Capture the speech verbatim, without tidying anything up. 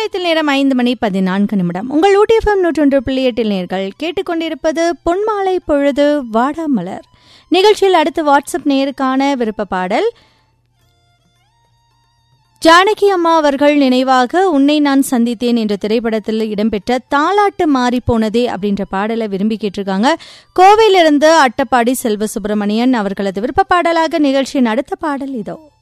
நிலையத்தில் நேரம் ஐந்து மணி பதினான்கு நிமிடம். உங்கள் ஊட்டி எஃப்எம் நூற்றொன்று புள்ளி எட்டில் நேர்கள் கேட்டுக்கொண்டிருப்பது பொன்மாலை பொழுது வாடாமலர் நிகழ்ச்சியில். அடுத்து வாட்ஸ்அப் நேருக்கான விருப்ப பாடல் ஜானகி அம்மா அவர்கள் நினைவாக உன்னை நான் சந்தித்தேன் என்ற திரைப்படத்தில் இடம்பெற்ற தாலாட்டு மாறி போனதே அப்படின்ற பாடலை விரும்பி கேட்டிருக்காங்க. கோவையிலிருந்து அட்டப்பாடி செல்வ சுப்பிரமணியன் அவர்களது விருப்ப பாடலாக நிகழ்ச்சியின் அடுத்த பாடல் இதோ.